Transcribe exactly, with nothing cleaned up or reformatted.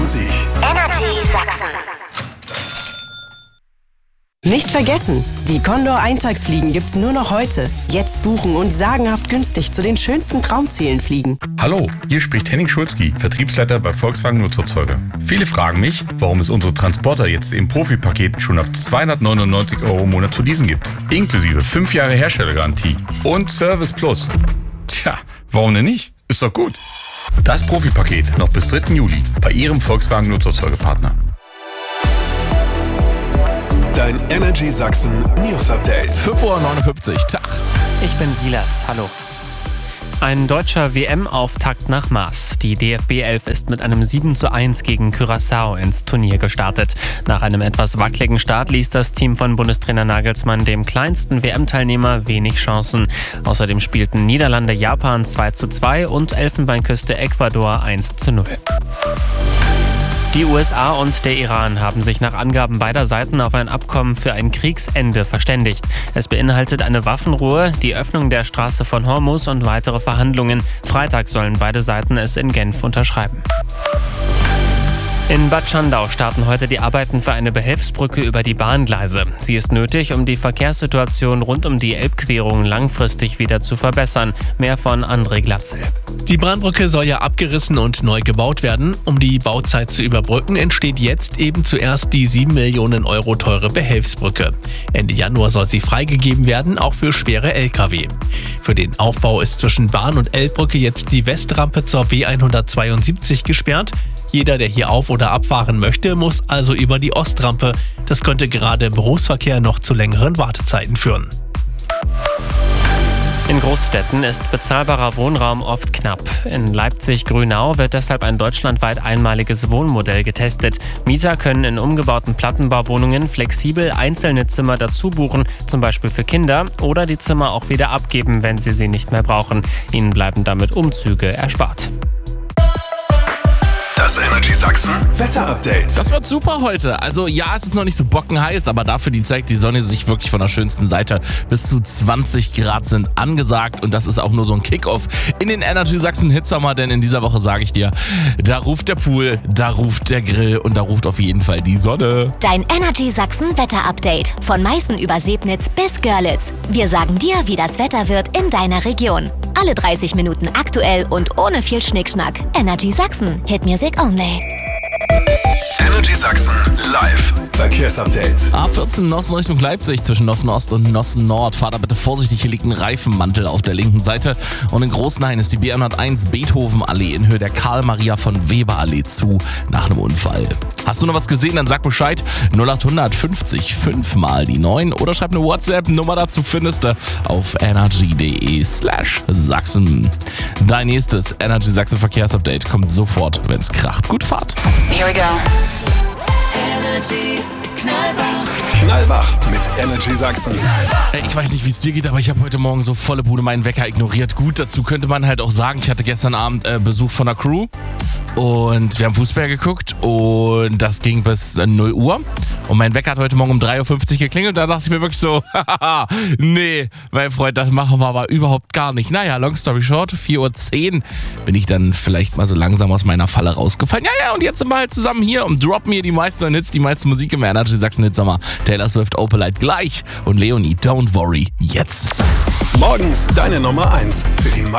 Musik. Energy Sachsen. Nicht vergessen, die Condor Eintagsfliegen gibt's nur noch heute. Jetzt buchen und sagenhaft günstig zu den schönsten Traumzielen fliegen. Hallo, hier spricht Henning Schulzki, Vertriebsleiter bei Volkswagen Nutzerzeuger. Viele fragen mich, warum es unsere Transporter jetzt im Profipaket schon ab zweihundertneunundneunzig Euro im Monat zu leasen gibt. Inklusive fünf Jahre Herstellergarantie und Service Plus. Tja, warum denn nicht? Ist doch gut. Das Profipaket noch bis dritten Juli bei Ihrem Volkswagen Nutzerzeugerpartner. Dein Energy Sachsen News Update. fünf Uhr neunundfünfzig, Tag. Ich bin Silas, hallo. Ein deutscher W M-Auftakt nach Maß. Die D F B elf ist mit einem sieben zu eins gegen Curaçao ins Turnier gestartet. Nach einem etwas wackeligen Start ließ das Team von Bundestrainer Nagelsmann dem kleinsten W M-Teilnehmer wenig Chancen. Außerdem spielten Niederlande Japan zwei zu zwei und Elfenbeinküste Ecuador eins zu null. Die U S A und der Iran haben sich nach Angaben beider Seiten auf ein Abkommen für ein Kriegsende verständigt. Es beinhaltet eine Waffenruhe, die Öffnung der Straße von Hormuz und weitere Verhandlungen. Freitag sollen beide Seiten es in Genf unterschreiben. In Bad Schandau starten heute die Arbeiten für eine Behelfsbrücke über die Bahngleise. Sie ist nötig, um die Verkehrssituation rund um die Elbquerung langfristig wieder zu verbessern. Mehr von André Glatzel. Die Bahnbrücke soll ja abgerissen und neu gebaut werden. Um die Bauzeit zu überbrücken, entsteht jetzt eben zuerst die sieben Millionen Euro teure Behelfsbrücke. Ende Januar soll sie freigegeben werden, auch für schwere L K W. Für den Aufbau ist zwischen Bahn- und Elbbrücke jetzt die Westrampe zur B hundertzweiundsiebzig gesperrt. Jeder, der hier auf- oder abfahren möchte, muss also über die Ostrampe. Das könnte gerade im Berufsverkehr noch zu längeren Wartezeiten führen. In Großstädten ist bezahlbarer Wohnraum oft knapp. In Leipzig-Grünau wird deshalb ein deutschlandweit einmaliges Wohnmodell getestet. Mieter können in umgebauten Plattenbauwohnungen flexibel einzelne Zimmer dazu buchen, zum Beispiel für Kinder, oder die Zimmer auch wieder abgeben, wenn sie sie nicht mehr brauchen. Ihnen bleiben damit Umzüge erspart. Das Energy Sachsen Wetter Update. Das wird super heute. Also ja, es ist noch nicht so bockenheiß, aber dafür die zeigt die Sonne sich wirklich von der schönsten Seite. Bis zu zwanzig Grad sind angesagt und das ist auch nur so ein Kickoff in den Energy Sachsen Hitsommer, denn in dieser Woche sage ich dir, da ruft der Pool, da ruft der Grill und da ruft auf jeden Fall die Sonne. Dein Energy Sachsen Wetter Update. Von Meißen über Sebnitz bis Görlitz. Wir sagen dir, wie das Wetter wird in deiner Region. Alle dreißig Minuten aktuell und ohne viel Schnickschnack. Energy Sachsen. Hit Music only. Energy Sachsen live Verkehrsupdate. A vierzehn Nossen Richtung Leipzig zwischen Nossen Ost und Nossen Nord. Fahr da bitte vorsichtig, hier liegt ein Reifenmantel auf der linken Seite. Und in Großenhain ist die B hunderteins Beethoven-Allee in Höhe der Karl-Maria von Weber-Allee zu nach einem Unfall. Hast du noch was gesehen, dann sag Bescheid. null acht fünfzig fünf mal die neun oder schreib eine WhatsApp-Nummer dazu, findest du auf energy.de slash Sachsen. Dein nächstes Energy Sachsen Verkehrsupdate kommt sofort, wenn's kracht. Gut Fahrt. Here we go. Energy Knallwach. Knallwach mit Energy Sachsen. Ey, ich weiß nicht, wie es dir geht, aber ich habe heute Morgen so volle Bude meinen Wecker ignoriert. Gut, dazu könnte man halt auch sagen, ich hatte gestern Abend äh, Besuch von der Crew und wir haben Fußball geguckt und das ging bis äh, null Uhr. Und mein Wecker hat heute Morgen um drei Uhr fünfzig geklingelt und da dachte ich mir wirklich so, haha, nee, mein Freund, das machen wir aber überhaupt gar nicht. Naja, long story short, vier Uhr zehn bin ich dann vielleicht mal so langsam aus meiner Falle rausgefallen. Ja, ja, und jetzt sind wir halt zusammen hier und droppen hier die meisten Hits, die meiste Musik im Energy Sachsen Hitsommer. Taylor Swift, Opalite gleich und Leonie, Don't Worry, jetzt. Morgens deine Nummer eins für die